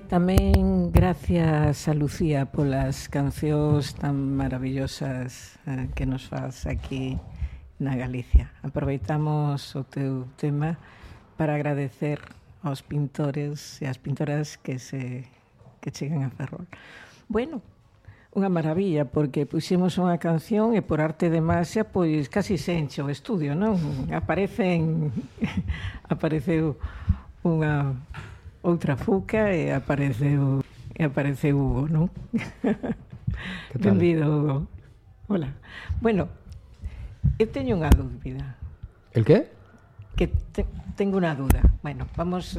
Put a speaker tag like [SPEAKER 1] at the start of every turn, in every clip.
[SPEAKER 1] Tamén gracias a Lucía polas cancións tan maravillosas que nos faz aquí na Galicia. Aproveitamos o teu tema para agradecer aos pintores e ás pintoras que chegan a Ferrol. Bueno, unha maravilla, porque puxemos unha canción e por arte de magia, pois casi se enche o estudio, non? Apareceu unha outra Fuca e apareceu Hugo, non? Benvido, Hugo. Hola. Bueno, eu teño unha dúbida.
[SPEAKER 2] El qué?
[SPEAKER 1] Que tengo unha duda. Bueno, vamos...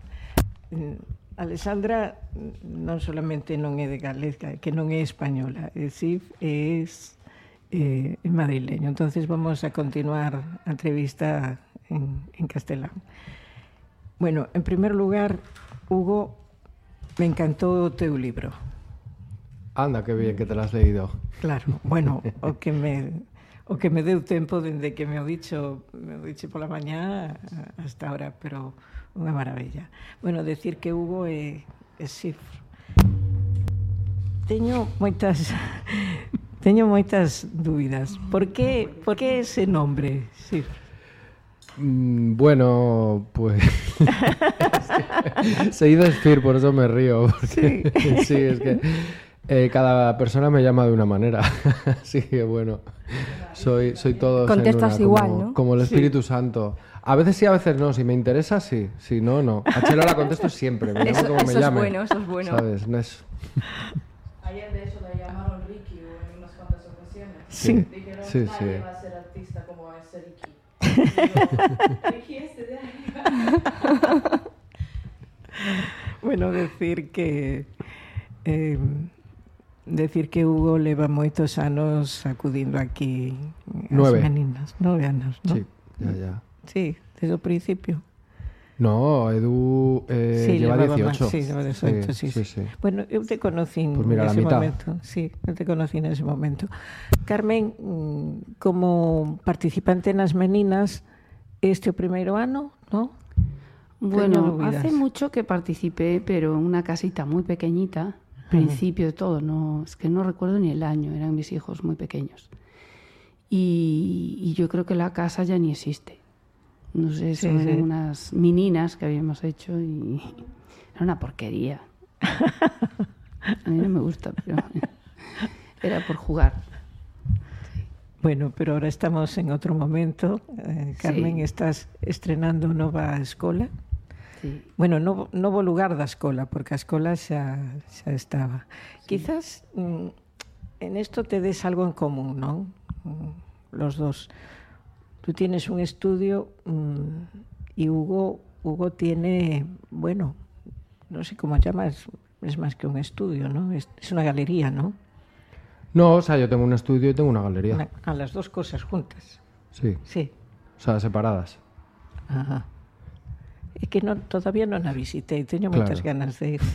[SPEAKER 1] Alexandra non solamente non é de Galicia, que non é española, é dicir, é madrileño. Entonces vamos a continuar a entrevista en castelán. Bueno, en primer lugar, Hugo, me encantou o teu libro.
[SPEAKER 2] Anda, que bien que te lo has leído.
[SPEAKER 1] Claro, bueno, o que me deu tempo dende que me o dicho pola mañá hasta ahora, pero unha maravilla. Bueno, decir que Hugo é Sifr. Teño moitas dúbidas. Por que ese nombre, Sifr?
[SPEAKER 2] Bueno, pues se dice Sfir, por eso me río. Porque, sí, es que cada persona me llama de una manera. Así que bueno, soy todo.
[SPEAKER 3] Contestas
[SPEAKER 2] en una,
[SPEAKER 3] igual,
[SPEAKER 2] como,
[SPEAKER 3] ¿no?
[SPEAKER 2] Como el Espíritu Santo. A veces sí, a veces no. Si me interesa, sí. Si no, no. A Chelo la contesto siempre. Me llamo como me llame.
[SPEAKER 3] Eso es bueno.
[SPEAKER 2] ¿Sabes? No es...
[SPEAKER 4] Ayer de eso le llamaron Ricky en unas cuantas ocasiones.
[SPEAKER 2] Sí.
[SPEAKER 4] Dijeron,
[SPEAKER 2] Sí,
[SPEAKER 4] nadie
[SPEAKER 2] sí.
[SPEAKER 4] va a ser artista como es Ricky. Ricky este de arriba.
[SPEAKER 1] Bueno, decir que Hugo leva moitos anos acudindo aquí as meninas. 9 anos, ¿no?
[SPEAKER 2] Sí, ya.
[SPEAKER 1] Sí, desde o principio.
[SPEAKER 2] No, Edu lleva 18.
[SPEAKER 1] Sí, lleva 18, sí. Bueno, eu te conocí
[SPEAKER 2] pues mira,
[SPEAKER 1] nese momento. Sí, eu te conocí nese momento. Carmen, como participante nas meninas, este o primeiro ano, ¿no?
[SPEAKER 3] Bueno, hace mucho que participé, pero en una casita muy pequeñita, principio de todo, no, es que no recuerdo ni el año, eran mis hijos muy pequeños. Y yo creo que la casa ya ni existe. No sé, son unas meninas que habíamos hecho y era una porquería. A mí no me gusta, pero era por jugar.
[SPEAKER 1] Bueno, pero ahora estamos en otro momento. Carmen, estás estrenando nova escola.
[SPEAKER 3] Sí.
[SPEAKER 1] Bueno, novo lugar da escola, porque a escola xa estaba. Sí. Quizás en esto te des algo en común, ¿no? Los dos. Tú tienes un estudio y Hugo tiene, bueno, no sé cómo llamas, es más que un estudio, ¿no? Es una galería, ¿no?
[SPEAKER 2] No, o sea, yo tengo un estudio y tengo una galería.
[SPEAKER 1] A las dos cosas juntas.
[SPEAKER 2] Sí.
[SPEAKER 1] Sí.
[SPEAKER 2] O sea, separadas.
[SPEAKER 1] Ajá. É que todavía non a visitei, teño moitas ganas de ir.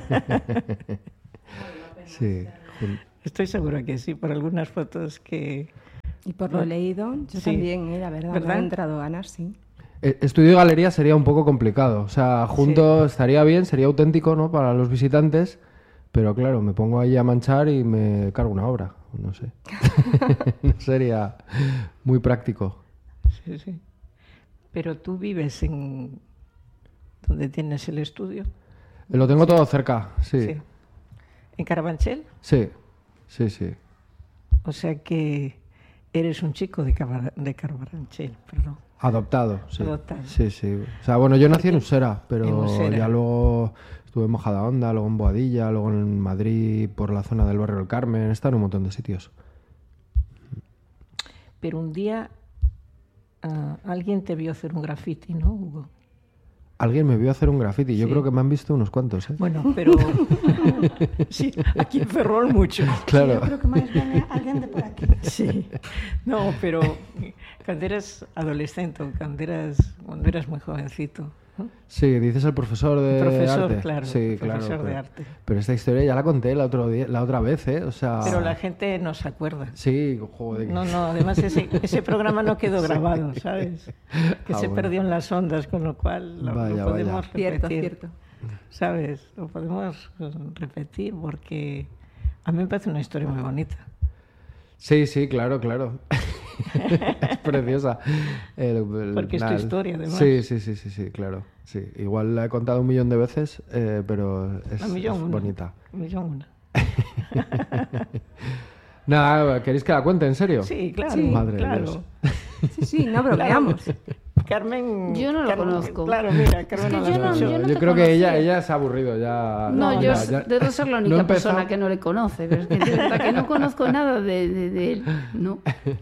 [SPEAKER 2] Sí.
[SPEAKER 1] Estoy segura que sí, por algunas fotos que...
[SPEAKER 3] Y por lo leído, yo también, la verdad, me han entrado ganas, sí.
[SPEAKER 2] Estudio y galería sería un poco complicado. O sea, juntos estaría bien, sería auténtico, ¿no? Para los visitantes. Pero claro, me pongo ahí a manchar y me cargo una obra. No sé. No sería muy práctico.
[SPEAKER 1] Sí, sí. Pero tú vives en... ¿Dónde tienes el estudio?
[SPEAKER 2] Lo tengo todo cerca, sí.
[SPEAKER 1] ¿En Carabanchel?
[SPEAKER 2] Sí.
[SPEAKER 1] O sea que eres un chico de Carabanchel, perdón.
[SPEAKER 2] Adoptado, sí.
[SPEAKER 1] Adoptado.
[SPEAKER 2] Sí. O sea, bueno, yo nací en Usera, pero ya luego estuve en Majadahonda, luego en Boadilla, luego en Madrid, por la zona del barrio del Carmen, he estado en un montón de sitios.
[SPEAKER 1] Pero un día alguien te vio hacer un graffiti, ¿no, Hugo?
[SPEAKER 2] Alguien me vio hacer un graffiti. Yo creo que me han visto unos cuantos, ¿eh?
[SPEAKER 1] Bueno, pero... sí, aquí en Ferrol mucho.
[SPEAKER 2] Claro.
[SPEAKER 3] Sí, yo creo que más bien alguien de por aquí.
[SPEAKER 1] Sí. No, pero cuando eras adolescente, cuando eras muy jovencito, ¿no?
[SPEAKER 2] Sí, dices el profesor de arte.
[SPEAKER 1] Claro,
[SPEAKER 2] sí,
[SPEAKER 1] el profesor
[SPEAKER 2] claro,
[SPEAKER 1] de arte.
[SPEAKER 2] Pero esta historia ya la conté la otra vez, ¿eh? O sea...
[SPEAKER 1] Pero la gente no se acuerda.
[SPEAKER 2] Sí, joder.
[SPEAKER 1] No, además ese programa no quedó grabado, ¿sabes? Que se perdió en las ondas, con lo cual lo podemos repetir.
[SPEAKER 3] Cierto.
[SPEAKER 1] ¿sabes? Lo podemos repetir porque a mí me parece una historia muy bonita.
[SPEAKER 2] Sí, sí, claro, claro. Es preciosa.
[SPEAKER 1] Porque es tu historia, además.
[SPEAKER 2] Sí, claro. Sí. Igual la he contado 1.000.000 de veces, pero es bonita.
[SPEAKER 1] 1.000.000.
[SPEAKER 2] Nada, ¿queréis que la cuente, en serio?
[SPEAKER 1] Sí, claro.
[SPEAKER 3] Sí,
[SPEAKER 2] Madre de
[SPEAKER 1] claro.
[SPEAKER 2] Dios.
[SPEAKER 3] Sí, no bromeamos.
[SPEAKER 1] Carmen...
[SPEAKER 3] Yo no lo conozco.
[SPEAKER 1] Claro, mira, Carmen
[SPEAKER 3] que
[SPEAKER 1] no
[SPEAKER 3] yo
[SPEAKER 1] lo ha
[SPEAKER 3] no-
[SPEAKER 1] dicho.
[SPEAKER 3] yo no
[SPEAKER 2] Yo
[SPEAKER 3] te
[SPEAKER 2] creo que
[SPEAKER 3] conocía.
[SPEAKER 2] ella se ha aburrido ya.
[SPEAKER 3] No, yo
[SPEAKER 2] ya.
[SPEAKER 3] debo ser la
[SPEAKER 2] No
[SPEAKER 3] única
[SPEAKER 2] he empezado.
[SPEAKER 3] persona que no le conoce, pero es que de verdad que no conozco nada de él. No.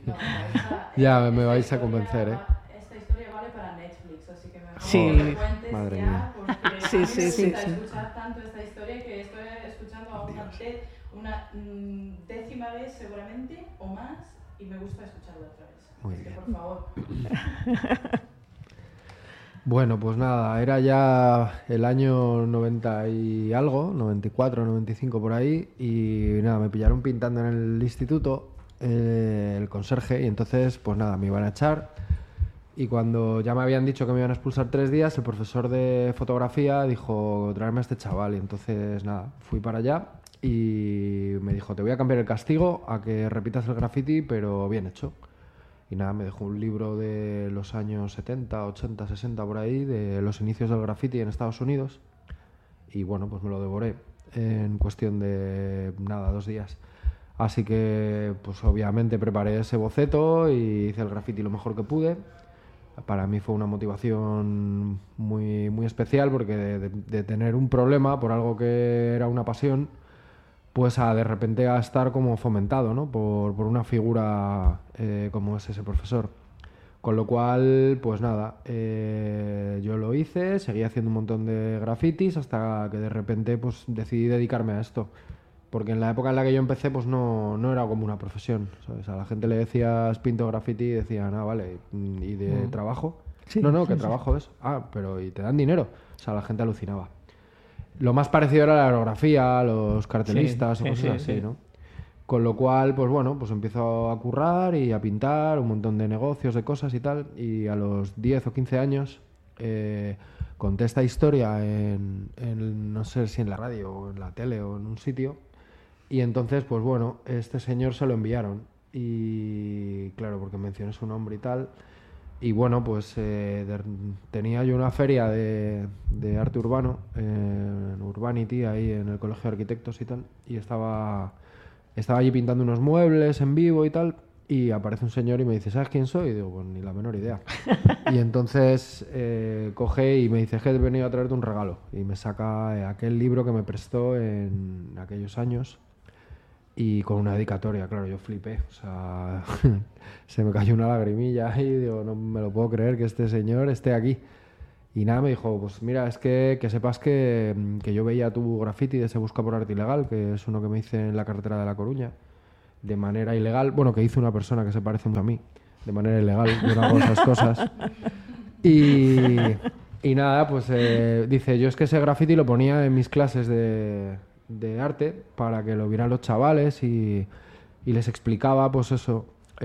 [SPEAKER 2] Ya me vais a convencer, ¿eh?
[SPEAKER 4] Esta historia vale para Netflix, así que mejor
[SPEAKER 1] Sí.
[SPEAKER 4] no me cuentes
[SPEAKER 2] Madre
[SPEAKER 4] ya,
[SPEAKER 2] mía.
[SPEAKER 4] porque
[SPEAKER 1] Sí,
[SPEAKER 4] a mí
[SPEAKER 1] sí,
[SPEAKER 4] me
[SPEAKER 1] sí,
[SPEAKER 4] gusta
[SPEAKER 1] sí.
[SPEAKER 4] escuchar tanto esta historia que estoy escuchando a una décima vez seguramente o más y me gusta escucharla otra vez.
[SPEAKER 2] Muy
[SPEAKER 4] Así que,
[SPEAKER 2] bien.
[SPEAKER 4] por favor.
[SPEAKER 2] Bueno, pues nada, era ya el año 90 y algo, 94, 95 por ahí, y nada, me pillaron pintando en el instituto, el conserje, y entonces, pues nada, me iban a echar, y cuando ya me habían dicho que me iban a expulsar 3 días, el profesor de fotografía dijo, tráeme a este chaval, y entonces, nada, fui para allá, y me dijo, te voy a cambiar el castigo a que repitas el graffiti, pero bien hecho. Y nada, me dejó un libro de los años 70, 80, 60 por ahí, de los inicios del graffiti en Estados Unidos. Y bueno, pues me lo devoré en cuestión de nada, 2 días. Así que, pues obviamente preparé ese boceto y hice el graffiti lo mejor que pude. Para mí fue una motivación muy, muy especial porque de tener un problema por algo que era una pasión, pues de repente a estar como fomentado, ¿no? por una figura como es ese profesor. Con lo cual, pues nada, yo lo hice, seguí haciendo un montón de grafitis hasta que de repente pues decidí dedicarme a esto. Porque en la época en la que yo empecé, pues no era como una profesión, ¿sabes? A la gente le decías pinto graffiti y decían, vale, ¿y de trabajo?
[SPEAKER 1] Sí,
[SPEAKER 2] No,
[SPEAKER 1] sí,
[SPEAKER 2] ¿qué trabajo es? Pero ¿y te dan dinero? O sea, la gente alucinaba. Lo más parecido era la aerografía, los cartelistas
[SPEAKER 1] Sí,
[SPEAKER 2] o cosas
[SPEAKER 1] sí,
[SPEAKER 2] así,
[SPEAKER 1] sí.
[SPEAKER 2] ¿no? Con lo cual, pues bueno, pues empiezo a currar y a pintar un montón de negocios, de cosas y tal. Y a los 10 o 15 años conté esta historia no sé si en la radio o en la tele o en un sitio. Y entonces, pues bueno, este señor se lo enviaron. Y claro, porque mencioné su nombre y tal. Y bueno, pues tenía yo una feria de arte urbano en Urbanity, ahí en el Colegio de Arquitectos y tal, y estaba allí pintando unos muebles en vivo y tal, y aparece un señor y me dice, ¿sabes quién soy? Y digo, pues ni la menor idea. Y entonces coge y me dice, es que he venido a traerte un regalo, y me saca aquel libro que me prestó en aquellos años, y con una dedicatoria, claro, yo flipé, o sea, se me cayó una lagrimilla ahí, digo, no me lo puedo creer que este señor esté aquí. Y nada, me dijo, pues mira, es que sepas que yo veía tu graffiti de Se Busca por Arte Ilegal, que es uno que me hice en la carretera de La Coruña, de manera ilegal, bueno, que hizo una persona que se parece mucho a mí, de manera ilegal, yo no hago esas cosas. Y nada, pues dice, yo es que ese graffiti lo ponía en mis clases de arte para que lo vieran los chavales y les explicaba pues eso,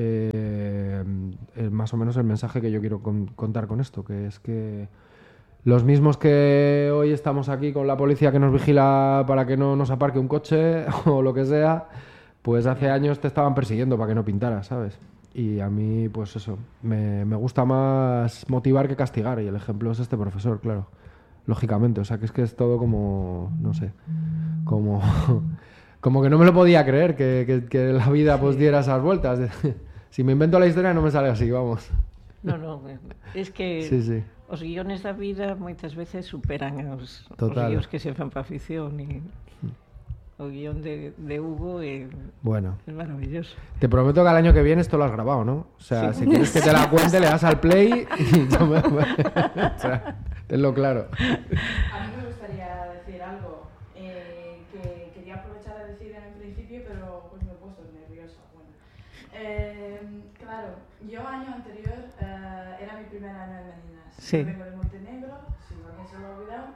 [SPEAKER 2] más o menos el mensaje que yo quiero contar con esto, que es que los mismos que hoy estamos aquí con la policía que nos vigila para que no nos aparque un coche o lo que sea, pues hace años te estaban persiguiendo para que no pintaras, ¿sabes? Y a mí pues eso, me gusta más motivar que castigar, y el ejemplo es este profesor, claro, lógicamente, o sea que es todo como, no sé, como que no me lo podía creer que la vida pues diera esas vueltas. Si me invento la historia no me sale así, vamos.
[SPEAKER 1] No, es que
[SPEAKER 2] Sí.
[SPEAKER 1] os guiones da vida moitas veces superan os guións que se fan para ficción e o guión de Hugo é
[SPEAKER 2] Bueno,
[SPEAKER 1] maravilloso.
[SPEAKER 2] te prometo que al año que viene esto lo has grabado, ¿no? O sea, si quieres que te la cuente, le das al play y yo me... O sea, tenlo claro.
[SPEAKER 4] A mí me gustaría decir algo que quería aprovechar a decir en el principio, pero pues me he puesto nerviosa. Bueno, claro, yo año anterior era mi primer año en Meninas.
[SPEAKER 1] Sí.
[SPEAKER 4] Yo vengo de Montenegro, si no alguien se lo ha olvidado.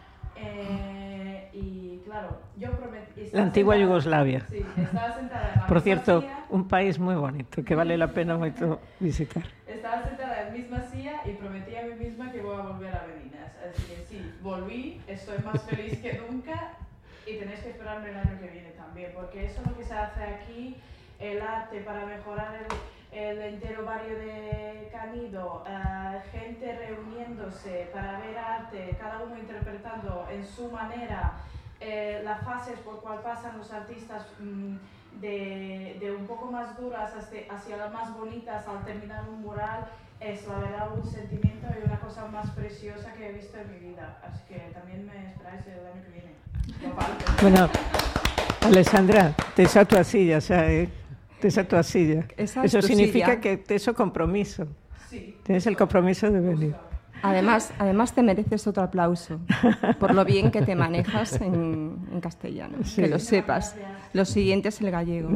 [SPEAKER 4] Y claro, yo prometí...
[SPEAKER 1] La antigua Yugoslavia.
[SPEAKER 4] Sí, estaba sentada en la
[SPEAKER 1] Por
[SPEAKER 4] misma
[SPEAKER 1] cierto,
[SPEAKER 4] silla.
[SPEAKER 1] un país moi bonito que vale la pena moito visitar.
[SPEAKER 4] Estaba sentada en la misma silla y prometí a mí misma que voy a volver a Meninas. Así que sí, volví, estoy más feliz que nunca y tenéis que esperarme el año que viene también, porque eso es lo que se hace aquí, el arte para mejorar el entero barrio de Canido, gente reuniéndose para ver arte, cada uno interpretando en su manera las fases por cual pasan los artistas, de un poco más duras hacia las más bonitas al terminar un mural. Es la verdad un sentimiento y una cosa más preciosa que he visto en mi vida, así que también me esperáis el año que viene. No falta.
[SPEAKER 1] Bueno, Alessandra, tes a tua silla xa, tes a tua silla. Eso significa que tes o compromiso.
[SPEAKER 4] Sí.
[SPEAKER 1] Tienes el compromiso de venir.
[SPEAKER 5] Además te mereces otro aplauso por lo bien que te manejas en castellano,
[SPEAKER 1] Sí.
[SPEAKER 5] que lo sepas. Lo siguiente es el gallego.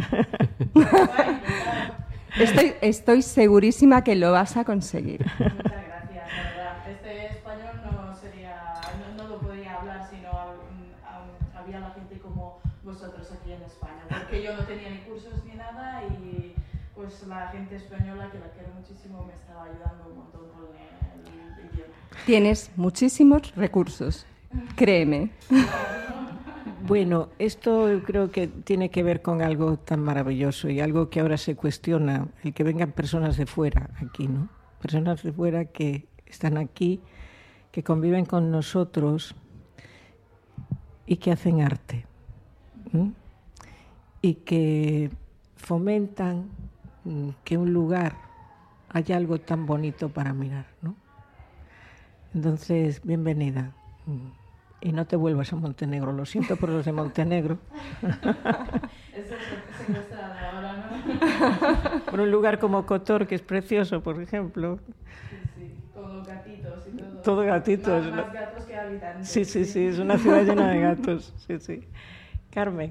[SPEAKER 5] Estoy segurísima que lo vas a conseguir.
[SPEAKER 4] Muchas gracias, la verdad. Este español no lo podría hablar si no había la gente como vosotros aquí en España, porque yo no tenía ni cursos ni nada y pues la gente española, que la quiero muchísimo, me estaba ayudando un montón con el idioma.
[SPEAKER 5] Tienes muchísimos recursos, créeme.
[SPEAKER 1] Bueno, esto yo creo que tiene que ver con algo tan maravilloso y algo que ahora se cuestiona, el que vengan personas de fuera aquí, ¿no? Personas de fuera que están aquí, que conviven con nosotros y que hacen arte, ¿no? Y que fomentan que un lugar haya algo tan bonito para mirar, ¿no? Entonces, bienvenida. Y no te vuelvas a Montenegro, lo siento por los de Montenegro.
[SPEAKER 4] Eso es secuestrada ahora, ¿no?
[SPEAKER 1] Por un lugar como Kotor, que es precioso, por ejemplo.
[SPEAKER 4] Sí, con los gatitos y todo.
[SPEAKER 1] Todo gatitos.
[SPEAKER 4] Más gatos que habitantes.
[SPEAKER 1] Sí, es una ciudad llena de gatos. Sí. Carmen,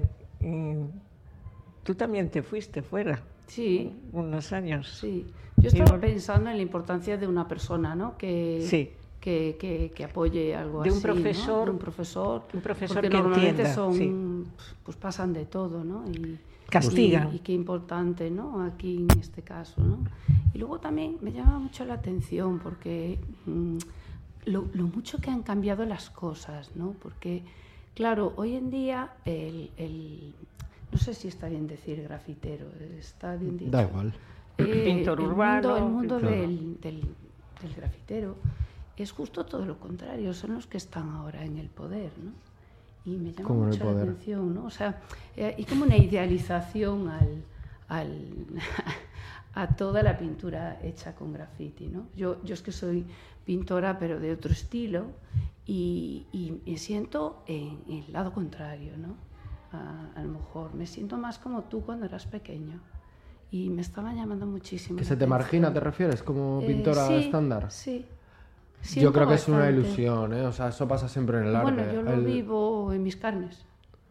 [SPEAKER 1] tú también te fuiste fuera.
[SPEAKER 3] Sí.
[SPEAKER 1] Unos años.
[SPEAKER 3] Sí. Yo estaba pensando en la importancia de una persona, ¿no?
[SPEAKER 1] Sí.
[SPEAKER 3] Que apoye algo
[SPEAKER 1] de un
[SPEAKER 3] así,
[SPEAKER 1] profesor,
[SPEAKER 3] ¿no? De un profesor
[SPEAKER 1] porque
[SPEAKER 3] que normalmente
[SPEAKER 1] entienda,
[SPEAKER 3] pues pasan de todo, ¿no? Y
[SPEAKER 1] castigan.
[SPEAKER 3] Y qué importante, ¿no? Aquí en este caso, ¿no? Y luego también me llama mucho la atención porque lo mucho que han cambiado las cosas, ¿no? Porque, claro, hoy en día no sé si está bien decir grafitero, está bien dicho.
[SPEAKER 2] Da igual.
[SPEAKER 1] Pintor urbano.
[SPEAKER 3] El mundo
[SPEAKER 1] claro.
[SPEAKER 3] del grafitero es justo todo lo contrario, son los que están ahora en el poder, ¿no? Y me llama mucho la atención, ¿no? O sea, hay como una idealización a toda la pintura hecha con graffiti, ¿no? Yo es que soy pintora, pero de otro estilo, y me siento en el lado contrario, ¿no? A lo mejor me siento más como tú cuando eras pequeño. Y me estaba llamando muchísimo.
[SPEAKER 2] ¿Que se te margina, te refieres, como pintora estándar?
[SPEAKER 3] Sí.
[SPEAKER 2] Yo creo que es una ilusión, ¿eh? O sea, eso pasa siempre en el arte.
[SPEAKER 3] Bueno, yo lo vivo en mis carnes.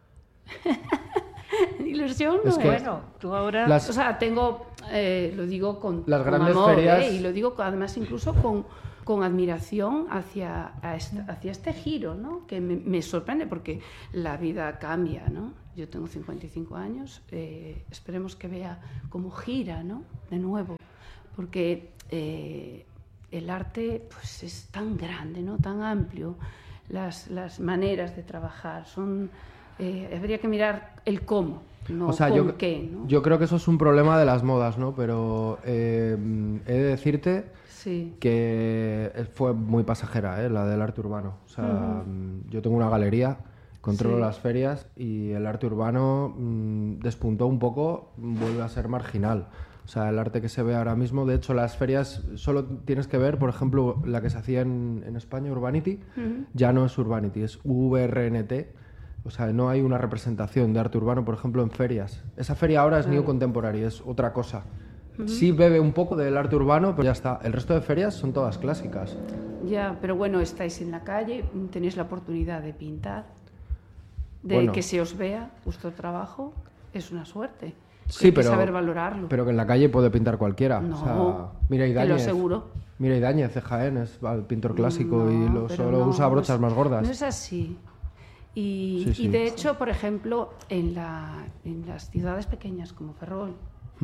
[SPEAKER 3] Ilusión no es.
[SPEAKER 1] Bueno, tú ahora...
[SPEAKER 3] O sea, tengo, lo digo con
[SPEAKER 2] las grandes
[SPEAKER 3] amor,
[SPEAKER 2] ferias...
[SPEAKER 3] y lo digo además incluso con admiración hacia este giro, ¿no? Que me sorprende porque la vida cambia, ¿no? Yo tengo 55 años, esperemos que vea cómo gira, ¿no? De nuevo, porque el arte pues, es tan grande, ¿no? Tan amplio, las maneras de trabajar son... habría que mirar el cómo, no con qué, ¿no?
[SPEAKER 2] Yo creo que eso es un problema de las modas, ¿no? Pero he de decirte que fue muy pasajera, la del arte urbano. O sea, yo tengo una galería, controlo las ferias y el arte urbano despuntó un poco, vuelve a ser marginal. O sea, el arte que se ve ahora mismo, de hecho, las ferias solo tienes que ver, por ejemplo, la que se hacía en España, Urbanity, ya no es Urbanity, es URNT. O sea, no hay una representación de arte urbano, por ejemplo, en ferias. Esa feria ahora es New Contemporary, es otra cosa. Sí bebe un poco del arte urbano, pero ya está. El resto de ferias son todas clásicas.
[SPEAKER 3] Ya, pero bueno, estáis en la calle, tenéis la oportunidad de pintar, de que se os vea vuestro trabajo, es una suerte.
[SPEAKER 2] Sí,
[SPEAKER 3] hay
[SPEAKER 2] pero,
[SPEAKER 3] que saber valorarlo.
[SPEAKER 2] Pero que en la calle puede pintar cualquiera.
[SPEAKER 3] No,
[SPEAKER 2] o sea, mira
[SPEAKER 3] te lo aseguro.
[SPEAKER 2] Mira Idáñez de Jaén, es el pintor clásico y solo usa brochas más gordas.
[SPEAKER 3] No es así. Y de hecho, por ejemplo, en las ciudades pequeñas como Ferrol,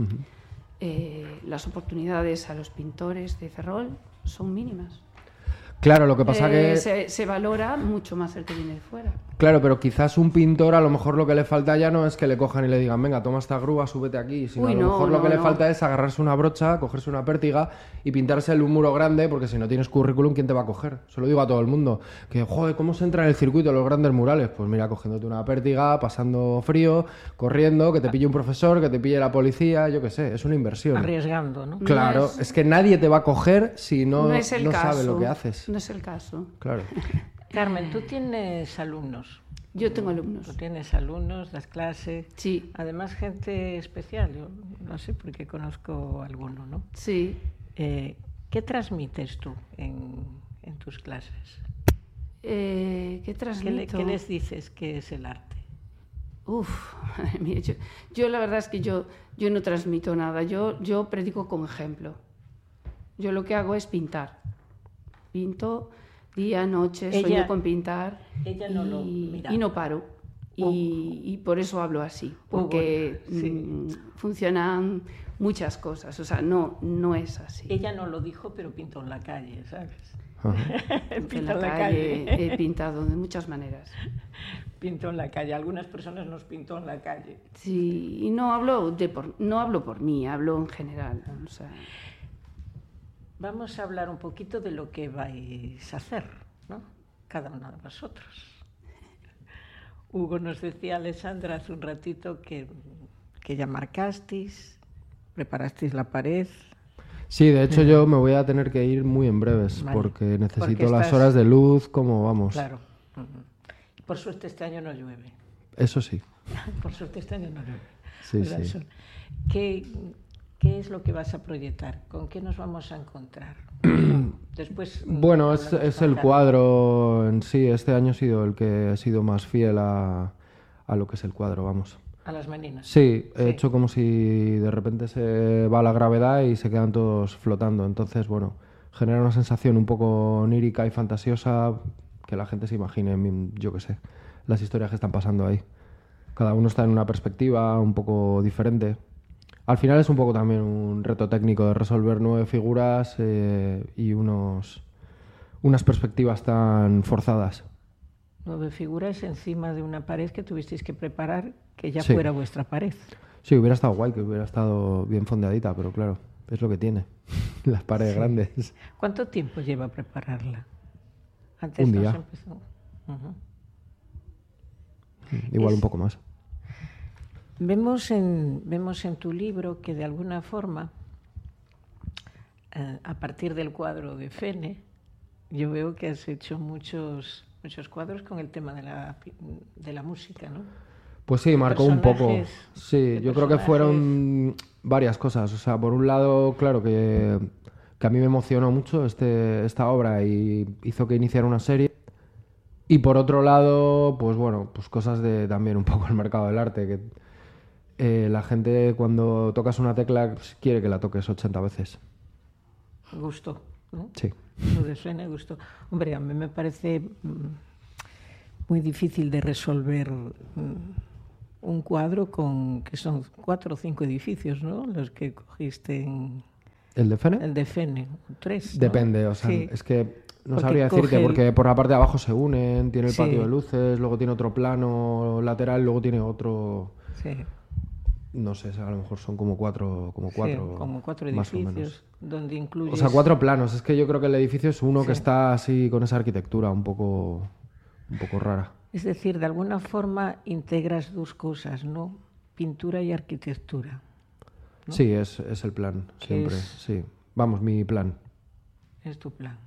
[SPEAKER 3] las oportunidades a los pintores de Ferrol son mínimas.
[SPEAKER 2] Claro, lo que pasa que...
[SPEAKER 3] se valora mucho más el que viene de fuera.
[SPEAKER 2] Claro, pero quizás un pintor a lo mejor lo que le falta ya no es que le cojan y le digan, venga, toma esta grúa, súbete aquí, sino a lo mejor lo que le falta es agarrarse una brocha, cogerse una pértiga y pintarse un muro grande, porque si no tienes currículum, ¿quién te va a coger? Se lo digo a todo el mundo, que, joder, ¿cómo se entra en el circuito de los grandes murales? Pues mira, cogiéndote una pértiga, pasando frío, corriendo, que te pille un profesor, que te pille la policía, yo qué sé, es una inversión.
[SPEAKER 1] Arriesgando, ¿no?
[SPEAKER 2] Claro, es que nadie te va a coger si no sabe lo que haces.
[SPEAKER 3] No es el caso.
[SPEAKER 2] Claro.
[SPEAKER 1] Carmen, tú tienes alumnos.
[SPEAKER 3] Yo tengo alumnos.
[SPEAKER 1] Tú tienes alumnos, das clases.
[SPEAKER 3] Sí.
[SPEAKER 1] Además, gente especial. Yo no sé porque conozco alguno, ¿no?
[SPEAKER 3] Sí.
[SPEAKER 1] ¿Qué transmites tú en tus clases?
[SPEAKER 3] ¿Qué transmito?
[SPEAKER 1] ¿Qué les dices que es el arte?
[SPEAKER 3] Uf, mira, yo la verdad es que yo no transmito nada. Yo predico con ejemplo. Yo lo que hago es pintar. Pinto día, noche, sueño con pintar y no paro. Y por eso hablo así, porque funcionan muchas cosas. O sea, no es así.
[SPEAKER 1] Ella no lo dijo, pero pintó en la calle, ¿sabes?
[SPEAKER 3] En la calle he pintado de muchas maneras.
[SPEAKER 1] Pintó en la calle. Algunas personas nos pintó en la calle.
[SPEAKER 3] Sí, y no hablo por mí, hablo en general. O sea...
[SPEAKER 1] Vamos a hablar un poquito de lo que vais a hacer, ¿no? Cada uno de vosotros. Hugo nos decía, Alessandra, hace un ratito que ya marcasteis, preparasteis la pared.
[SPEAKER 2] Sí, de hecho yo me voy a tener que ir muy en breves, vale, porque necesito las horas de luz, como vamos.
[SPEAKER 1] Claro. Por suerte este año no llueve.
[SPEAKER 2] Eso sí.
[SPEAKER 1] Por suerte este año no llueve.
[SPEAKER 2] Sí, sí.
[SPEAKER 1] ¿Qué es lo que vas a proyectar? ¿Con qué nos vamos a encontrar? Después.
[SPEAKER 2] Bueno, es el cuadro en sí. Este año ha sido el que ha sido más fiel a lo que es el cuadro, vamos.
[SPEAKER 1] ¿A las meninas?
[SPEAKER 2] Sí, he hecho como si de repente se va la gravedad y se quedan todos flotando. Entonces, bueno, genera una sensación un poco onírica y fantasiosa, que la gente se imagine, yo qué sé, las historias que están pasando ahí. Cada uno está en una perspectiva un poco diferente. Al final es un poco también un reto técnico de resolver 9 figuras y unas perspectivas tan forzadas.
[SPEAKER 1] 9 figuras encima de una pared que tuvisteis que preparar que ya fuera vuestra pared.
[SPEAKER 2] Sí, hubiera estado guay, que hubiera estado bien fondeadita, pero claro, es lo que tiene, las paredes grandes.
[SPEAKER 1] ¿Cuánto tiempo lleva prepararla?
[SPEAKER 2] Antes un día. Igual un poco más.
[SPEAKER 1] Vemos en tu libro que de alguna forma, a partir del cuadro de Fene, yo veo que has hecho muchos cuadros con el tema de la música, ¿no?
[SPEAKER 2] Pues sí, marcó un poco. Sí, yo creo que fueron varias cosas. O sea, por un lado, claro, que a mí me emocionó mucho esta obra y hizo que iniciara una serie. Y por otro lado, pues bueno, pues cosas de también un poco el mercado del arte, que la gente cuando tocas una tecla pues, quiere que la toques 80 veces.
[SPEAKER 1] Gusto, ¿no?
[SPEAKER 2] Sí.
[SPEAKER 1] Lo de Fene, gusto. Hombre, a mí me parece muy difícil de resolver un cuadro que son 4 o 5 edificios, ¿no? Los que cogiste en...
[SPEAKER 2] ¿El de Fene?
[SPEAKER 1] El de Fene, 3, ¿no?
[SPEAKER 2] Depende, o sea, es que no sabría decirte, porque por la parte de abajo se unen, tiene el patio de luces, luego tiene otro plano lateral, luego tiene otro...
[SPEAKER 1] Sí.
[SPEAKER 2] No sé, a lo mejor son como cuatro
[SPEAKER 1] edificios, donde incluyes...
[SPEAKER 2] O sea, 4 planos, es que yo creo que el edificio es uno que está así con esa arquitectura un poco rara.
[SPEAKER 1] Es decir, de alguna forma integras 2 cosas, ¿no? Pintura y arquitectura, ¿no?
[SPEAKER 2] Sí, es el plan, siempre, sí. Vamos, mi plan.
[SPEAKER 1] Es tu plan.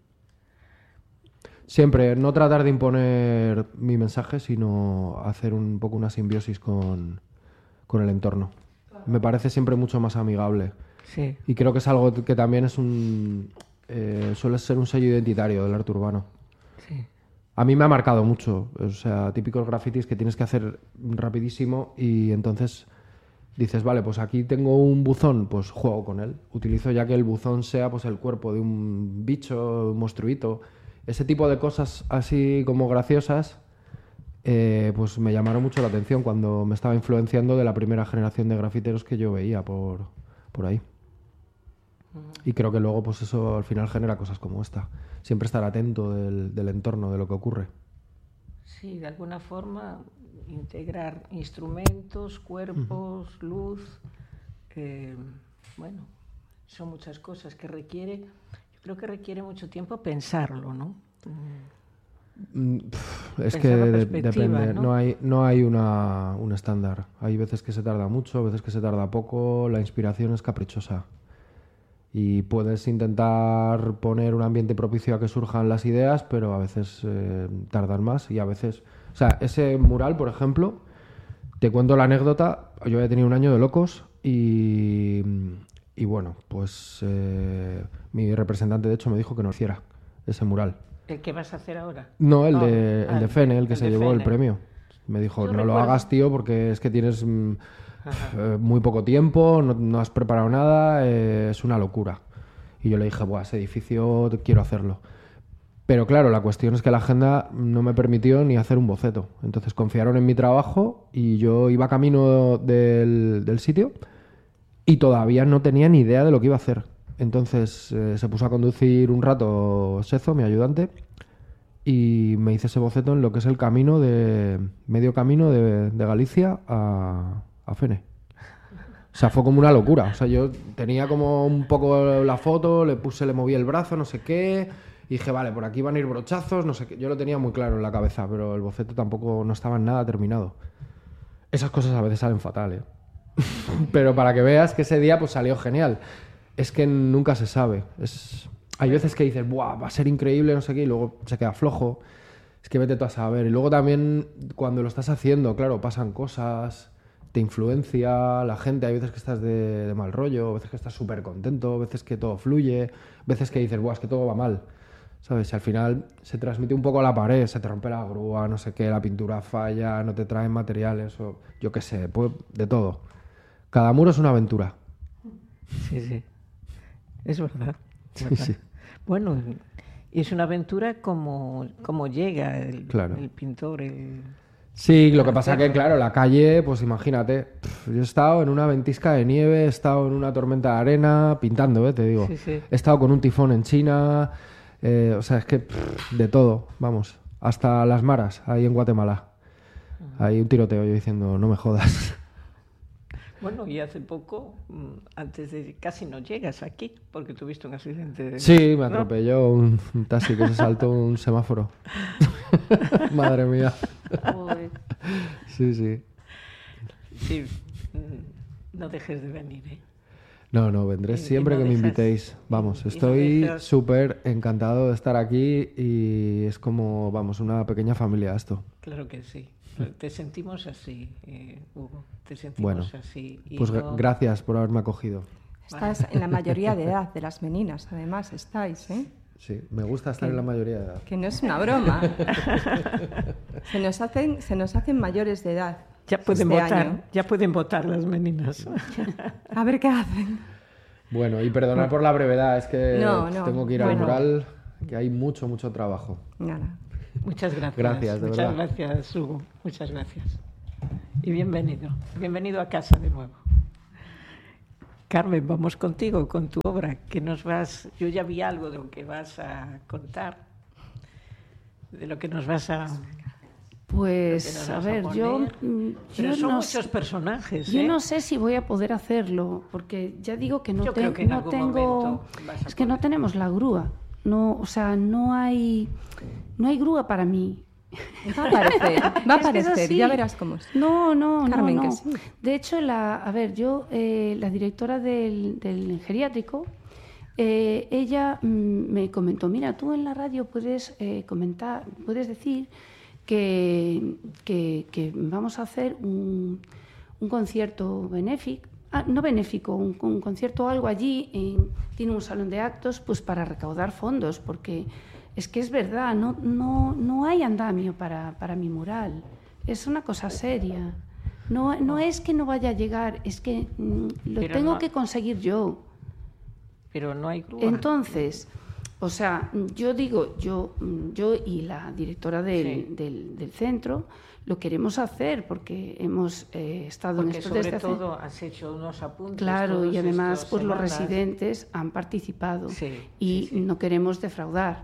[SPEAKER 2] Siempre, no tratar de imponer mi mensaje, sino hacer un poco una simbiosis con el entorno. Me parece siempre mucho más amigable.
[SPEAKER 1] Sí.
[SPEAKER 2] Y creo que es algo que también es suele ser un sello identitario del arte urbano.
[SPEAKER 1] Sí.
[SPEAKER 2] A mí me ha marcado mucho, o sea, típicos grafitis que tienes que hacer rapidísimo y entonces dices, vale, pues aquí tengo un buzón, pues juego con él. Utilizo ya que el buzón sea pues el cuerpo de un bicho, un monstruito. Ese tipo de cosas así como graciosas, pues me llamaron mucho la atención cuando me estaba influenciando de la primera generación de grafiteros que yo veía por ahí. Y creo que luego pues eso al final genera cosas como esta. siempre estar atento del entorno, de lo que ocurre.
[SPEAKER 1] Sí, de alguna forma integrar instrumentos, cuerpos, luz, bueno, son muchas cosas que requiere, yo creo que requiere mucho tiempo pensarlo, ¿no?
[SPEAKER 2] Es que depende, no hay un estándar. Hay veces que se tarda mucho, veces que se tarda poco, la inspiración es caprichosa. Y puedes intentar poner un ambiente propicio a que surjan las ideas, pero a veces tardan más y a veces... O sea, ese mural, por ejemplo, te cuento la anécdota, yo había tenido un año de locos y bueno, pues mi representante de hecho me dijo que no hiciera ese mural.
[SPEAKER 1] ¿El que vas a hacer ahora?
[SPEAKER 2] No, el de Fene, el que se llevó el
[SPEAKER 1] Fene.
[SPEAKER 2] premio. Me dijo,
[SPEAKER 1] Yo
[SPEAKER 2] no
[SPEAKER 1] recuerdo.
[SPEAKER 2] lo hagas, tío, porque es que tienes muy poco tiempo, no has preparado nada, es una locura. Y yo le dije, buah, ese edificio quiero hacerlo. Pero claro, la cuestión es que la agenda no me permitió ni hacer un boceto. Entonces confiaron en mi trabajo y yo iba camino del sitio y todavía no tenía ni idea de lo que iba a hacer. Entonces se puso a conducir un rato Sezo, mi ayudante, y me hice ese boceto en lo que es el camino medio camino de Galicia a Fene. O sea, fue como una locura. O sea, yo tenía como un poco la foto, le moví el brazo, no sé qué, y dije, vale, por aquí van a ir brochazos, no sé qué. Yo lo tenía muy claro en la cabeza, pero el boceto tampoco no estaba en nada terminado. Esas cosas a veces salen fatal, ¿eh? Pero para que veas que ese día pues salió genial. Es que nunca se sabe. Hay veces que dices, buah, va a ser increíble, no sé qué, y luego se queda flojo. Es que vete tú a saber. Y luego también, cuando lo estás haciendo, claro, pasan cosas, te influencia la gente. Hay veces que estás de mal rollo, veces que estás súper contento, veces que todo fluye, veces que dices, buah, es que todo va mal. ¿Sabes? Y al final se transmite un poco a la pared, se te rompe la grúa, no sé qué, la pintura falla, no te traen materiales, o yo qué sé, pues de todo. Cada muro es una aventura.
[SPEAKER 1] Sí, sí. Es verdad.
[SPEAKER 2] Sí,
[SPEAKER 1] ¿verdad?
[SPEAKER 2] sí.
[SPEAKER 1] Bueno, y es una aventura como llega
[SPEAKER 2] Claro.
[SPEAKER 1] el pintor.
[SPEAKER 2] Sí, lo que pasa que, claro, la calle, pues imagínate, yo he estado en una ventisca de nieve, he estado en una tormenta de arena, pintando, te digo.
[SPEAKER 1] Sí, sí.
[SPEAKER 2] He estado con un tifón en China, o sea, es que de todo, vamos, hasta las maras, ahí en Guatemala. Hay un tiroteo, yo diciendo, no me jodas.
[SPEAKER 1] Bueno, y hace poco, antes de casi no llegas aquí, porque tuviste un accidente.
[SPEAKER 2] Sí, me
[SPEAKER 1] ¿no?
[SPEAKER 2] atropelló un taxi que se saltó un semáforo. Madre mía.
[SPEAKER 3] Joder.
[SPEAKER 2] Sí, sí.
[SPEAKER 1] Sí, no dejes de venir, ¿eh?
[SPEAKER 2] No, vendré
[SPEAKER 1] Y
[SPEAKER 2] siempre
[SPEAKER 1] no
[SPEAKER 2] que me
[SPEAKER 1] dejas-
[SPEAKER 2] invitéis. Vamos,
[SPEAKER 1] y no
[SPEAKER 2] estoy
[SPEAKER 1] dejas-
[SPEAKER 2] súper encantado de estar aquí y es como, vamos, una pequeña familia esto.
[SPEAKER 1] Claro que sí. Te sentimos así, Hugo. Te sentimos
[SPEAKER 2] Bueno,
[SPEAKER 1] así. Y
[SPEAKER 2] pues
[SPEAKER 1] no-
[SPEAKER 2] gracias por haberme acogido.
[SPEAKER 5] Estás en la mayoría de edad de las meninas, además, estáis, ¿eh?
[SPEAKER 2] Sí, me gusta estar en la mayoría de edad.
[SPEAKER 5] Que no es una broma. Se nos hacen mayores de edad.
[SPEAKER 1] Ya pueden
[SPEAKER 5] este
[SPEAKER 1] votar,
[SPEAKER 5] año.
[SPEAKER 1] ya pueden votar las meninas.
[SPEAKER 5] A ver qué hacen.
[SPEAKER 2] Bueno, y perdonad por la brevedad, es que
[SPEAKER 5] No, no,
[SPEAKER 2] tengo que ir al
[SPEAKER 5] bueno.
[SPEAKER 2] mural, que hay mucho trabajo.
[SPEAKER 5] Nada.
[SPEAKER 1] Muchas gracias.
[SPEAKER 2] Gracias, de
[SPEAKER 1] Muchas
[SPEAKER 2] verdad.
[SPEAKER 1] gracias, Hugo. Muchas gracias. Y bienvenido. Bienvenido a casa de nuevo. Carmen, vamos contigo, con tu obra, que nos vas... Yo ya vi algo de lo que vas a contar, de lo que nos vas a...
[SPEAKER 3] Pues, a ver, yo
[SPEAKER 1] Pero son
[SPEAKER 3] no
[SPEAKER 1] muchos personajes,
[SPEAKER 3] Yo
[SPEAKER 1] ¿eh?
[SPEAKER 3] no sé si voy a poder hacerlo, porque ya digo que no,
[SPEAKER 1] Yo creo que en
[SPEAKER 3] no
[SPEAKER 1] algún
[SPEAKER 3] tengo...
[SPEAKER 1] momento vas a
[SPEAKER 3] Es que no
[SPEAKER 1] poder.
[SPEAKER 3] tenemos la grúa. No, o sea, no hay grúa para mí.
[SPEAKER 5] Va a aparecer, va a
[SPEAKER 3] Es que es
[SPEAKER 5] aparecer,
[SPEAKER 3] así.
[SPEAKER 5] ya verás cómo es.
[SPEAKER 3] No,
[SPEAKER 5] Carmen,
[SPEAKER 3] no.
[SPEAKER 5] que sí.
[SPEAKER 3] De hecho, la directora del geriátrico, ella me comentó, mira, tú en la radio puedes comentar, puedes decir que vamos a hacer un concierto benéfico, no benéfico, un concierto o algo allí, tiene un salón de actos, pues para recaudar fondos, porque es que es verdad, no hay andamio para mi mural, es una cosa seria. No es que no vaya a llegar, es que lo
[SPEAKER 1] Pero
[SPEAKER 3] tengo
[SPEAKER 1] no-
[SPEAKER 3] que conseguir yo.
[SPEAKER 1] Pero no hay grúa.
[SPEAKER 3] Entonces, o sea, yo digo, yo y la directora
[SPEAKER 1] Sí.
[SPEAKER 3] del centro lo queremos hacer porque hemos estado
[SPEAKER 1] Porque
[SPEAKER 3] en esto
[SPEAKER 1] sobre
[SPEAKER 3] desde hace...
[SPEAKER 1] todo has hecho unos apuntes.
[SPEAKER 3] Claro,
[SPEAKER 1] todas
[SPEAKER 3] y además
[SPEAKER 1] estas
[SPEAKER 3] pues los
[SPEAKER 1] semanas.
[SPEAKER 3] residentes han participado
[SPEAKER 1] Sí,
[SPEAKER 3] y
[SPEAKER 1] sí, sí.
[SPEAKER 3] no queremos defraudar.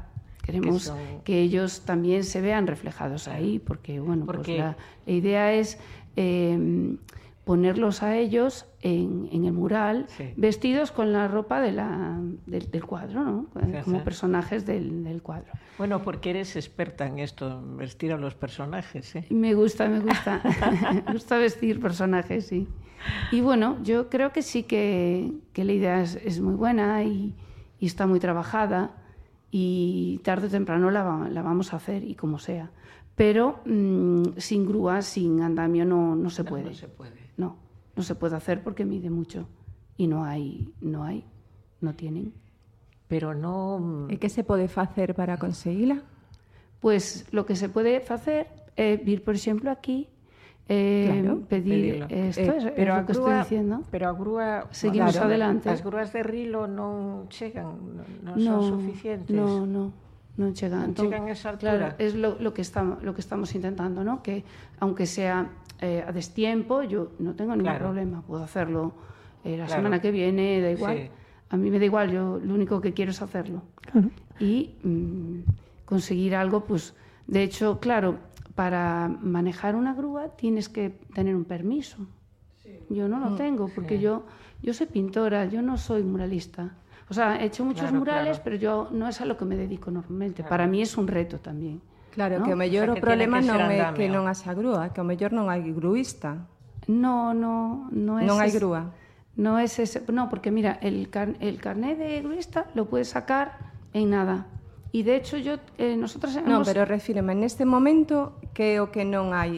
[SPEAKER 3] queremos que ellos también se vean reflejados ahí, porque bueno, pues la idea es ponerlos a ellos en el mural, vestidos con la ropa del cuadro, ¿no? Como personajes del cuadro.
[SPEAKER 1] Bueno, porque eres experta en esto, vestir a los personajes, ¿eh?
[SPEAKER 3] Me gusta. Me gusta vestir personajes, sí. Y bueno, yo creo que sí que la idea es muy buena y está muy trabajada, y tarde o temprano la vamos a hacer, y como sea. Pero sin grúa, sin andamio, no se puede.
[SPEAKER 1] No se puede.
[SPEAKER 3] No se puede hacer porque mide mucho. Y no tienen.
[SPEAKER 1] Pero no...
[SPEAKER 5] E que se pode facer para conseguila?
[SPEAKER 3] Pues lo que se puede hacer es vir, por exemplo, aquí, pedir esto,
[SPEAKER 1] pero
[SPEAKER 3] é o que estou diciendo.
[SPEAKER 1] Pero a grúa...
[SPEAKER 3] Seguimos adelante.
[SPEAKER 1] As grúas de Rilo non chegan, non son suficientes.
[SPEAKER 3] No chegan.
[SPEAKER 1] Non chegan a esa altura.
[SPEAKER 3] Claro, es lo que estamos intentando, ¿no? Que aunque sea a destiempo, yo no tengo ningún problema, puedo hacerlo la semana que viene, da igual. Sí. A mí me da igual, yo lo único que quiero es hacerlo. Claro. Y conseguir algo, pues, de hecho, claro, para manejar una grúa tienes que tener un permiso. Sí. Yo no lo tengo, porque yo soy pintora, yo no soy muralista. O sea, he hecho muchos murales, pero yo no es a lo que me dedico normalmente. Para mí es un reto tamén.
[SPEAKER 5] Claro,
[SPEAKER 3] ¿no?
[SPEAKER 5] que o mellor o problema non é que non haxa grúa, que o mellor non hai gruista.
[SPEAKER 3] No es...
[SPEAKER 5] Non hai grúa.
[SPEAKER 3] No es ese, no, porque mira, el carné de gruista lo puedes sacar en nada. Y de hecho nosotros hemos...
[SPEAKER 5] No, pero refíreme, neste momento que o que non hai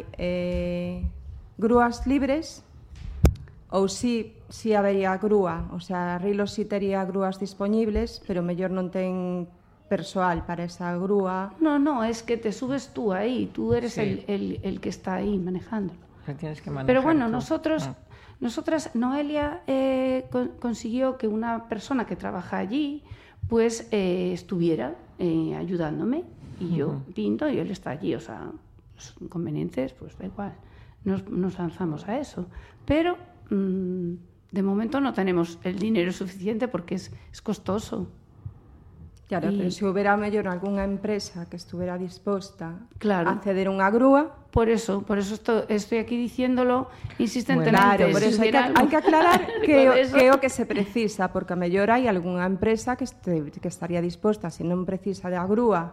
[SPEAKER 5] grúas libres, ou si habería grúa, o sea, Rilo si tería grúas disponibles, pero mellor non ten persoal para esa grúa.
[SPEAKER 3] No, es que te subes tú ahí, tú eres el que está ahí manejándolo.
[SPEAKER 1] Tienes que manejar.
[SPEAKER 3] Pero bueno, nosotras, Noelia consiguió que una persona que trabaja allí pues estuviera ayudándome, y yo pinto y él está allí, o sea, los inconvenientes, pues da igual, nos lanzamos a eso. Pero de momento no tenemos el dinero suficiente porque es costoso.
[SPEAKER 5] Claro, pero se houbera mellor algunha empresa que estuviera disposta
[SPEAKER 3] a
[SPEAKER 5] ceder unha grúa...
[SPEAKER 3] Por eso estoy aquí diciéndolo insistentemente.
[SPEAKER 5] Claro, por eso hai que aclarar que é o que se precisa, porque a mellor hai algunha empresa que estaría disposta, se non precisa da grúa,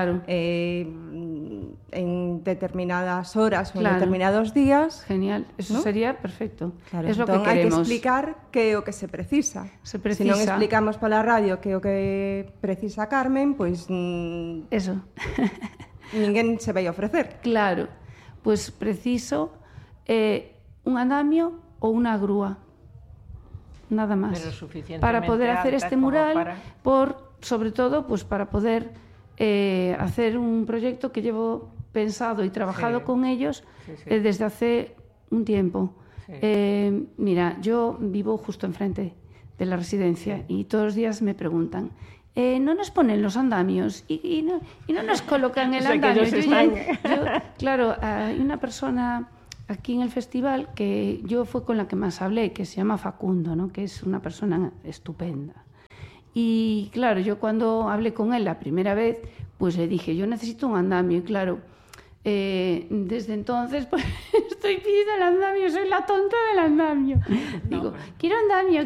[SPEAKER 5] en determinadas horas ou en determinados días.
[SPEAKER 3] Genial, eso sería perfecto.
[SPEAKER 5] Claro,
[SPEAKER 3] es lo
[SPEAKER 5] entón
[SPEAKER 3] que queremos.
[SPEAKER 5] Hai que explicar que é o que se precisa. Se non explicamos pola radio que é o que precisa Carmen, pois...
[SPEAKER 3] Eso.
[SPEAKER 5] Ninguén se vai ofrecer.
[SPEAKER 3] Claro, pues preciso un andamio o una grúa, nada más, para poder hacer este mural, sobre todo pues para poder hacer un proyecto que llevo pensado y trabajado con ellos desde hace un tiempo. Mira, yo vivo justo enfrente de la residencia y todos los días me preguntan: no nos ponen los andamios y no nos colocan el andamio. Claro, hay una persona aquí en el festival que yo fue con la que más hablé, que se llama Facundo, ¿no? Que es una persona estupenda. Y claro, yo cuando hablé con él la primera vez, pues le dije, yo necesito un andamio. Y claro, desde entonces pues estoy pidiendo el andamio, soy la tonta del andamio. Digo, quiero andamio.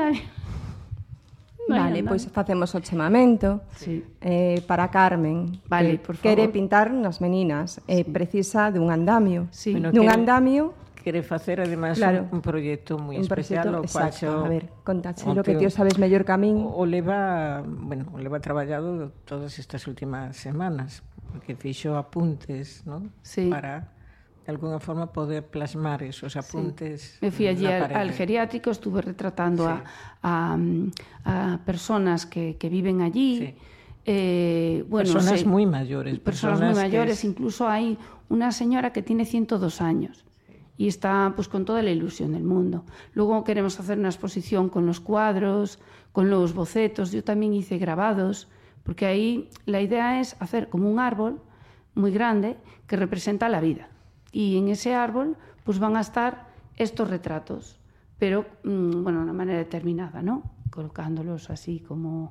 [SPEAKER 5] Vale, pois facemos o chamamento para Carmen,
[SPEAKER 3] vale,
[SPEAKER 5] que quere pintar nas meninas, precisa dun andamio. Dun andamio
[SPEAKER 1] quere facer, además, un proxecto moi especial, o cual
[SPEAKER 5] a ver, contache lo que ti sabes mellor que a min.
[SPEAKER 1] O leva traballado todas estas últimas semanas, porque fixo apuntes, non? Para de alguna forma poder plasmar esos apuntes.
[SPEAKER 3] Me fui allí al geriátrico, estuve retratando a personas que viven allí.
[SPEAKER 1] Personas muy mayores.
[SPEAKER 3] Personas muy mayores, incluso hay una señora que tiene 102 años y está pues con toda la ilusión del mundo. Luego queremos hacer una exposición con los cuadros, con los bocetos. Yo también hice grabados, porque ahí la idea es hacer como un árbol muy grande que representa la vida. Y en ese árbol pues van a estar estos retratos, pero de una manera determinada, ¿no? Colocándolos así como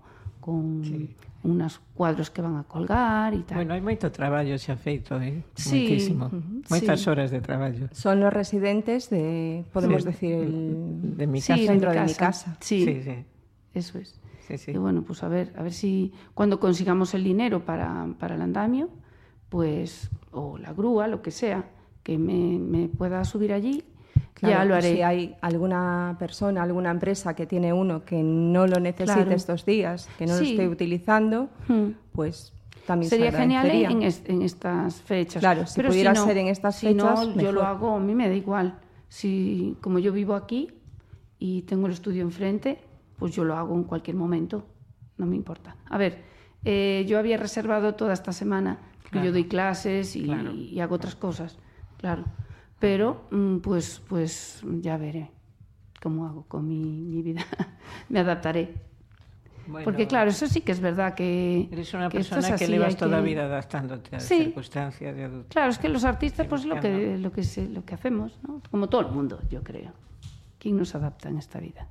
[SPEAKER 3] con
[SPEAKER 1] Sí.
[SPEAKER 3] unos cuadros que van a colgar e tal.
[SPEAKER 1] Bueno, hai moito traballo xa feito,
[SPEAKER 3] Sí.
[SPEAKER 1] Moitísimo. Moitas
[SPEAKER 3] Sí.
[SPEAKER 1] horas de traballo.
[SPEAKER 5] Son los residentes de, podemos
[SPEAKER 1] Sí.
[SPEAKER 5] decir, el
[SPEAKER 1] De mi
[SPEAKER 3] Sí,
[SPEAKER 1] casa.
[SPEAKER 5] centro de mi casa.
[SPEAKER 3] Sí,
[SPEAKER 1] Sí, sí.
[SPEAKER 3] eso es.
[SPEAKER 1] Sí, sí.
[SPEAKER 3] Y bueno, pues a ver si cuando consigamos el dinero para el andamio, pues, o la grúa, lo que sea, que me pueda subir allí,
[SPEAKER 5] Claro,
[SPEAKER 3] ya lo haré.
[SPEAKER 5] Si hay alguna persona, alguna empresa que tiene uno que no lo necesite
[SPEAKER 3] Claro.
[SPEAKER 5] estos días, que no lo
[SPEAKER 3] Sí.
[SPEAKER 5] esté utilizando, pues también
[SPEAKER 3] Sería
[SPEAKER 5] se
[SPEAKER 3] genial
[SPEAKER 5] agradecería.
[SPEAKER 3] en estas fechas.
[SPEAKER 5] Claro, si
[SPEAKER 3] Pero
[SPEAKER 5] pudiera
[SPEAKER 3] no,
[SPEAKER 5] ser en estas
[SPEAKER 3] si no,
[SPEAKER 5] fechas,
[SPEAKER 3] yo lo
[SPEAKER 5] mejor.
[SPEAKER 3] hago, a mí me da igual. Si, como yo vivo aquí y tengo el estudio enfrente, pues yo lo hago en cualquier momento, no me importa. A ver, yo había reservado toda esta semana, porque
[SPEAKER 1] Claro.
[SPEAKER 3] yo doy clases y,
[SPEAKER 1] Claro.
[SPEAKER 3] y hago otras cosas, claro. Pero pues ya veré cómo hago con mi vida. Me adaptaré.
[SPEAKER 1] Bueno,
[SPEAKER 3] Porque claro, eso sí que es verdad que...
[SPEAKER 1] eres una
[SPEAKER 3] que esto
[SPEAKER 1] persona
[SPEAKER 3] es
[SPEAKER 1] que
[SPEAKER 3] así,
[SPEAKER 1] llevas
[SPEAKER 3] hay
[SPEAKER 1] toda la
[SPEAKER 3] que-
[SPEAKER 1] vida adaptándote a
[SPEAKER 3] Sí.
[SPEAKER 1] circunstancias de adulto.
[SPEAKER 3] Claro, es que los artistas, pues lo
[SPEAKER 1] Cristiano.
[SPEAKER 3] que hacemos, ¿no? Como todo el mundo, yo creo. ¿Quién nos adapta en esta vida?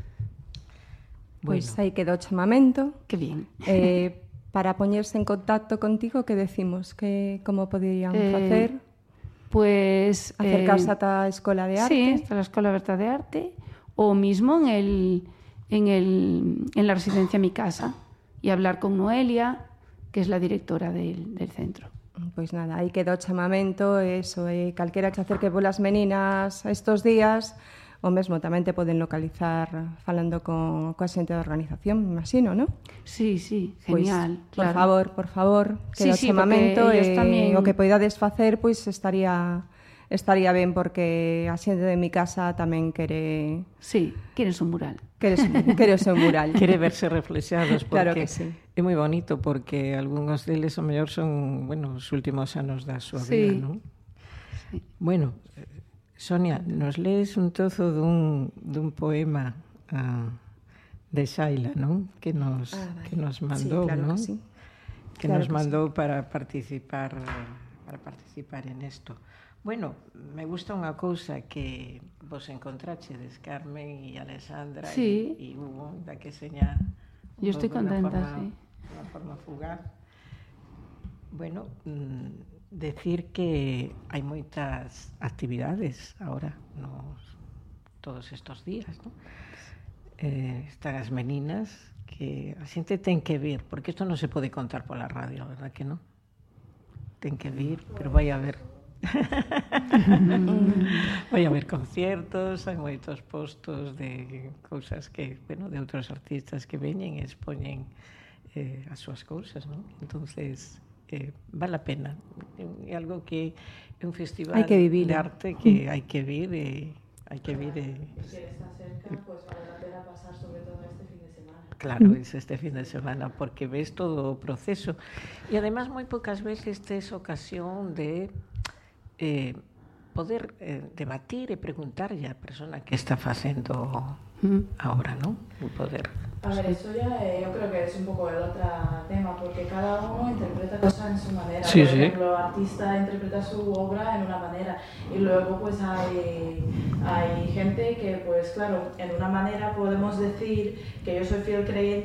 [SPEAKER 5] Pues
[SPEAKER 1] Bueno.
[SPEAKER 5] aí quedou o chamamento.
[SPEAKER 3] Qué bien.
[SPEAKER 5] Para poñerse en contacto contigo, que decimos? Que como poderían
[SPEAKER 3] Eh,
[SPEAKER 5] facer?
[SPEAKER 3] Pues...
[SPEAKER 5] Acercarse ata a Escola de Arte?
[SPEAKER 3] Sí, hasta la Escuela Berta de Arte, o mismo en la residencia Mi Casa, y hablar con Noelia, que es la directora del centro.
[SPEAKER 5] Pois nada, aí quedou o chamamento, eso, calquera que se acerque polas meninas estos días, o mesmo tamén te poden localizar falando coa xente da organización, me imagino, non?
[SPEAKER 3] Sí, sí,
[SPEAKER 5] Pois,
[SPEAKER 3] genial.
[SPEAKER 5] por favor,
[SPEAKER 3] Sí,
[SPEAKER 5] queda o
[SPEAKER 3] sí,
[SPEAKER 5] chamamento
[SPEAKER 3] porque ellos
[SPEAKER 5] e
[SPEAKER 3] tamén-
[SPEAKER 5] o que poidades facer, pois estaría ben, porque a xente de mi casa tamén quere
[SPEAKER 3] Sí, quieres un mural.
[SPEAKER 5] o seu mural.
[SPEAKER 1] Quere verse reflexados porque
[SPEAKER 5] Claro que sí.
[SPEAKER 1] é moi bonito porque algúns deles o mellor son, bueno, os últimos anos da súa
[SPEAKER 3] Sí.
[SPEAKER 1] vida, non? Bueno, Sonia, nos lees un trozo dun poema de Xaila, non? Que nos mandou,
[SPEAKER 5] sí, claro
[SPEAKER 1] non?
[SPEAKER 5] que sí.
[SPEAKER 1] Que
[SPEAKER 5] Claro
[SPEAKER 1] nos
[SPEAKER 5] que
[SPEAKER 1] mandou para participar en esto. Bueno, me gusta unha cousa que vos encontrachedes, Carmen e Alexandra
[SPEAKER 3] Sí.
[SPEAKER 1] e Hugo, da que seña
[SPEAKER 3] Yo estoy contenta, sí.
[SPEAKER 1] de una forma fugaz. Bueno, decir que hai moitas actividades ahora, todos estos días, ¿no? Están as meninas que a xente ten que vir, porque isto non se pode contar pola radio, verdad que non? Ten que vir, pero vai a haber vai a haber conciertos, hai moitos postos de cousas que, bueno, de outros artistas que veñen e expoñen as súas cousas, non? Entonces, vale a pena. É algo que é un festival
[SPEAKER 5] Hai que vivilo.
[SPEAKER 1] de arte que hai que vir e hai que vir
[SPEAKER 4] Si está cerca, pues vale la pena pasar sobre todo este fin de semana.
[SPEAKER 1] Claro, es este fin de semana porque ves todo o proceso e además moi poucas veces tes ocasión de poder debatir e preguntarlle a persona que está facendo ahora, ¿no? O poder.
[SPEAKER 4] A ver, eso ya yo creo que es un poco el otro tema, porque cada uno interpreta cosas en su manera.
[SPEAKER 1] Sí,
[SPEAKER 4] Por
[SPEAKER 1] sí.
[SPEAKER 4] ejemplo, el artista interpreta su obra en una manera y luego pues hay gente que, pues claro, en una manera podemos decir que yo soy fiel creyente